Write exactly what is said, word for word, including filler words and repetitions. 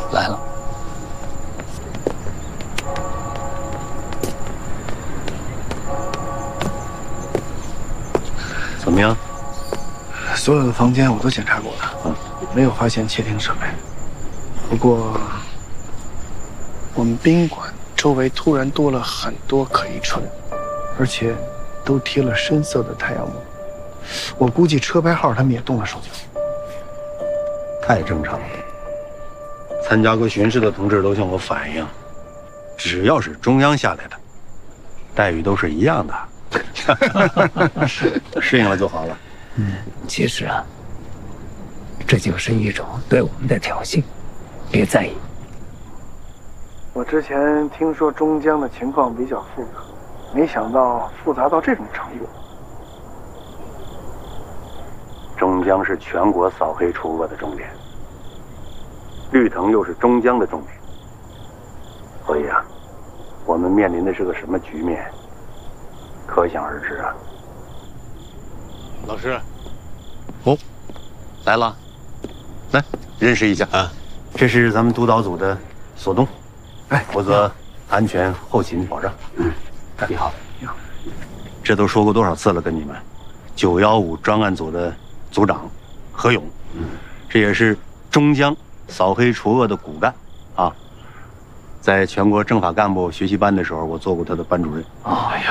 来了。 怎么样？ 所有的房间我都检查过了，嗯，没有发现窃听设备。不过，我们宾馆周围突然多了很多可疑车，而且都贴了深色的太阳膜。我估计车牌号他们也动了手脚。 太正常了。参加过巡视的同志都向我反映，只要是中央下来的，待遇都是一样的。适应了就好了。 嗯，其实啊，这就是一种对我们的挑衅，别在意。 我之前听说中江的情况比较复杂，没想到复杂到这种程度。 中江是全国扫黑除恶的重点，绿藤又是中江的重点，所以啊，我们面临的是个什么局面，可想而知啊。 老师， 哦，来了，来认识一下啊，这是咱们督导组的索东，哎，负责安全后勤保障。嗯，你好，你好。这都说过多少次了，跟你们，九幺五专案组的组长何勇，嗯，这也是中江扫黑除恶的骨干啊。在全国政法干部学习班的时候，我做过他的班主任。 哎呀，